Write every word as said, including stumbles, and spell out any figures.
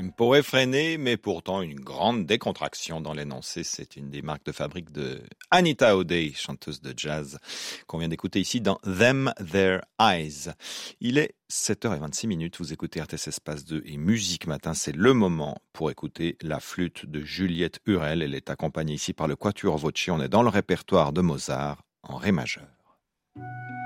tempo effréné, mais pourtant une grande décontraction dans l'énoncé. C'est une des marques de fabrique de Anita O'Day, chanteuse de jazz, qu'on vient d'écouter ici dans Them Their Eyes. Il est sept heures vingt-six minutes, vous écoutez R T S Espace deux et Musique Matin, c'est le moment pour écouter la flûte de Juliette Hurel. Elle est accompagnée ici par le Quatuor Voci, on est dans le répertoire de Mozart en ré majeur.